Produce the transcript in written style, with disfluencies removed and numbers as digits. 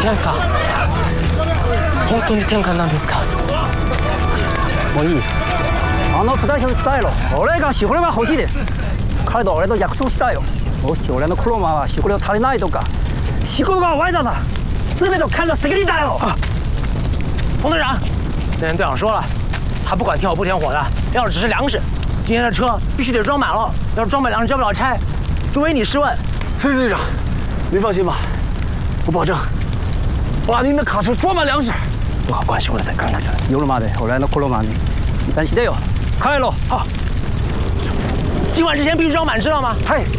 本当に転換なんですか？ もういい。2人に伝えろ。俺が食料が欲しいです。彼と俺と約束したよ。もし俺の車は食料足りないとか、仕事が歪的了，全て都看着谁给你打哟？ 冯队长，那人队长说了，他不管填火不填火的，要是只是粮食，今天的车必须得装满了，要是装满粮食交不了差，除非你试问。 崔队长，您放心吧，我保证把您的卡车装满粮食。 不好关系，我再看看。 夜まで俺の車に油断してよ。帰ろう。 好。今晚之前必须装满，知道吗？ はい。